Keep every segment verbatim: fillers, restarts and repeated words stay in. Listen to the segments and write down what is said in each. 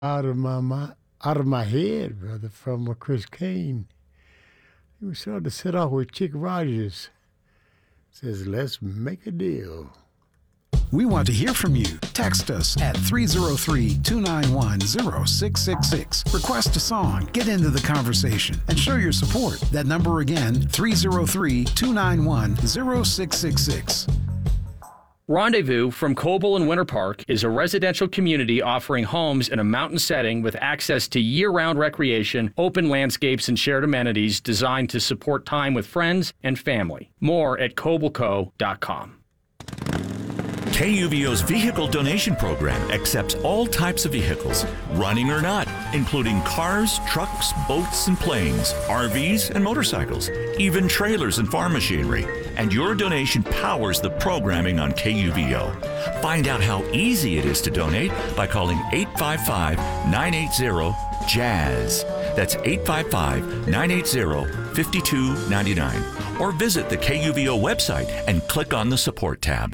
out of my, my out of my head, brother, from uh, Chris Kane. He was starting to set off with Chick Rogers. Says, let's make a deal. We want to hear from you. Text us at three oh three, two nine one, oh six six six. Request a song, get into the conversation, and show your support. That number again, three oh three, two nine one, oh six six six. Rendezvous from Coble and Winter Park is a residential community offering homes in a mountain setting with access to year-round recreation, open landscapes, and shared amenities designed to support time with friends and family. More at coble co dot com. K U V O's vehicle donation program accepts all types of vehicles, running or not, including cars, trucks, boats, and planes, R Vs, and motorcycles, even trailers and farm machinery. And your donation powers the programming on K U V O. Find out how easy it is to donate by calling eight five five, nine eight zero, JAZZ. That's eight five five, nine eight zero, five two nine nine. Or visit the K U V O website and click on the support tab.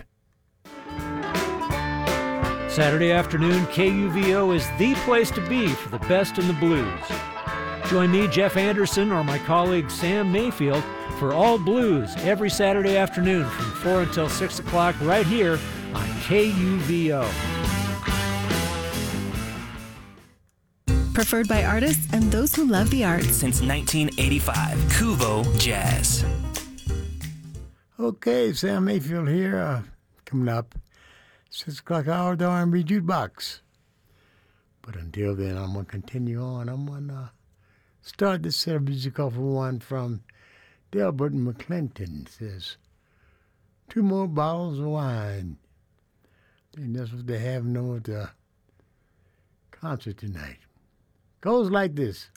Saturday afternoon, K U V O is the place to be for the best in the blues. Join me, Jeff Anderson, or my colleague Sam Mayfield for All Blues every Saturday afternoon from four until six o'clock right here on K U V O. Preferred by artists and those who love the arts. Since nineteen eighty-five, Kuvo Jazz. Okay, Sam Mayfield here, uh, coming up. Six o'clock hour, the R and B Jukebox. But until then, I'm going to continue on. I'm going to start this set of music off with one from Delbert McClinton. It says, two more bottles of wine. I think that's what they have known at the concert tonight. Goes like this.